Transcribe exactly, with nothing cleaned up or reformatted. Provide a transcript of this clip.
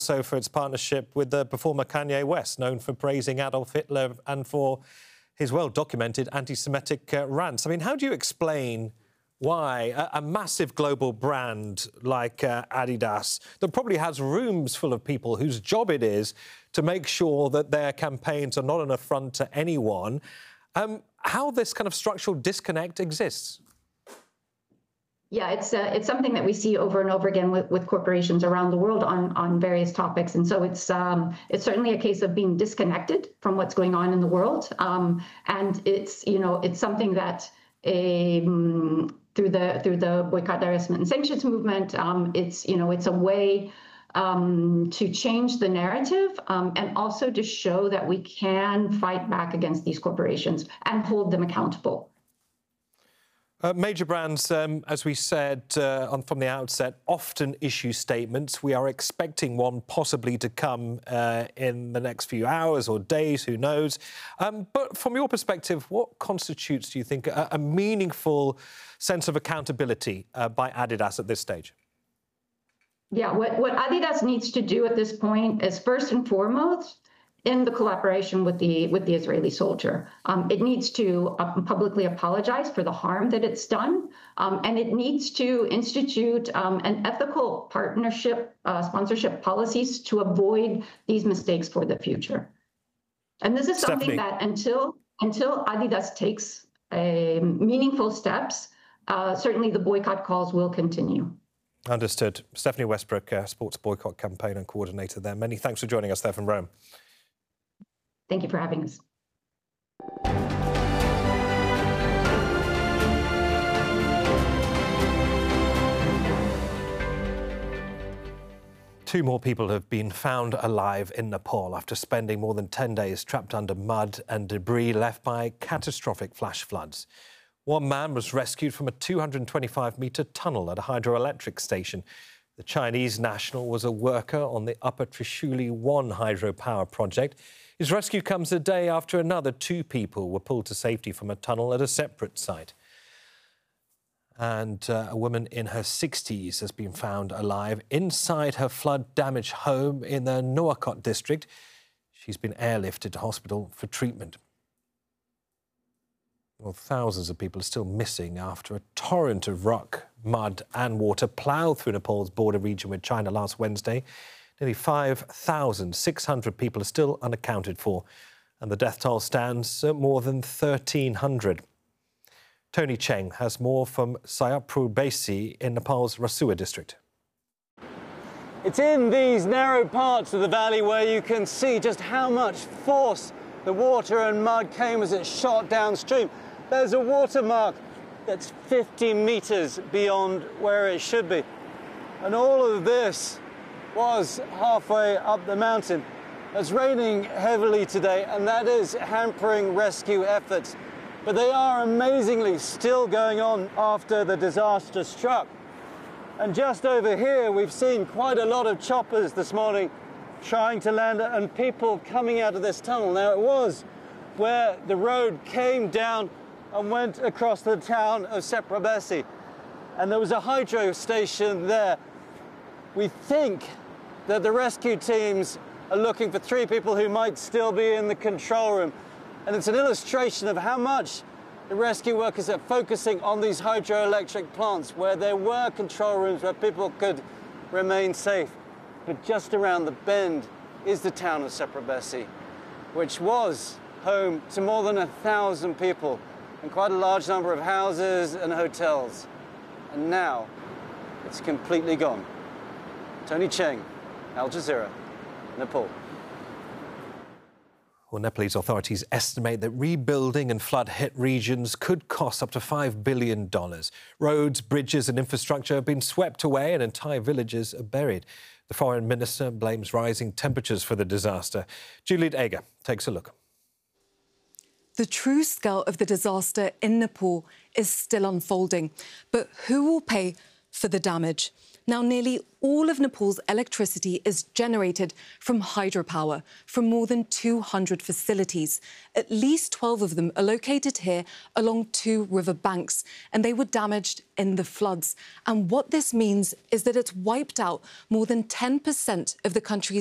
also for its partnership with the performer Kanye West, known for praising Adolf Hitler and for his well-documented anti-Semitic uh, rants. I mean, how do you explain why a, a massive global brand like uh, Adidas, that probably has rooms full of people whose job it is to make sure that their campaigns are not an affront to anyone, um, how this kind of structural disconnect exists? Yeah, it's uh, it's something that we see over and over again with, with corporations around the world on on various topics, and so it's um, it's certainly a case of being disconnected from what's going on in the world, um, and it's you know it's something that um, through the through the boycott, divestment, and sanctions movement, um, it's you know it's a way um, to change the narrative um, and also to show that we can fight back against these corporations and hold them accountable. Uh, major brands, um, as we said uh, on, from the outset, often issue statements. We are expecting one possibly to come uh, in the next few hours or days, who knows. Um, but from your perspective, what constitutes, do you think, a, a meaningful sense of accountability uh, by Adidas at this stage? Yeah, what, what Adidas needs to do at this point is, first and foremost, in the collaboration with the with the Israeli soldier. Um, it needs to uh, publicly apologize for the harm that it's done, um, and it needs to institute um, an ethical partnership, uh, sponsorship policies to avoid these mistakes for the future. And this is something Stephanie. that until until Adidas takes uh, meaningful steps, uh, certainly the boycott calls will continue. Understood. Stephanie Westbrook, uh, Sports Boycott Campaign and Coordinator there. Many thanks for joining us there from Rome. Thank you for having us. Two more people have been found alive in Nepal after spending more than ten days trapped under mud and debris left by catastrophic flash floods. One man was rescued from a two hundred twenty-five metre tunnel at a hydroelectric station. The Chinese national was a worker on the Upper Trishuli one hydropower project. His rescue comes a day after another two people were pulled to safety from a tunnel at a separate site. And uh, a woman in her sixties has been found alive inside her flood-damaged home in the Nuwakot district. She's been airlifted to hospital for treatment. Well, thousands of people are still missing after a torrent of rock, mud and water ploughed through Nepal's border region with China last Wednesday. Nearly five thousand six hundred people are still unaccounted for, and the death toll stands at more than thirteen hundred. Tony Cheng has more from Sayapur Basi in Nepal's Rasua district. It's in these narrow parts of the valley where you can see just how much force the water and mud came as it shot downstream. There's a watermark that's fifty metres beyond where it should be. And all of this was halfway up the mountain. It's raining heavily today, and that is hampering rescue efforts. But they are amazingly still going on after the disaster struck. And just over here, we've seen quite a lot of choppers this morning trying to land and people coming out of this tunnel. Now, it was where the road came down and went across the town of Seprabesi. And there was a hydro station there. We think that the rescue teams are looking for three people who might still be in the control room. And it's an illustration of how much the rescue workers are focusing on these hydroelectric plants where there were control rooms where people could remain safe. But just around the bend is the town of Seprabesi, which was home to more than a thousand people and quite a large number of houses and hotels. And now it's completely gone. Tony Cheng, Al Jazeera, Nepal. Well, Nepalese authorities estimate that rebuilding in flood-hit regions could cost up to five billion dollars. Roads, bridges and infrastructure have been swept away and entire villages are buried. The foreign minister blames rising temperatures for the disaster. Juliet Eger takes a look. The true scale of the disaster in Nepal is still unfolding. But who will pay for the damage? Now, nearly all of Nepal's electricity is generated from hydropower from more than two hundred facilities. At least twelve of them are located here along two river banks, and they were damaged in the floods. And what this means is that it's wiped out more than ten percent of the country's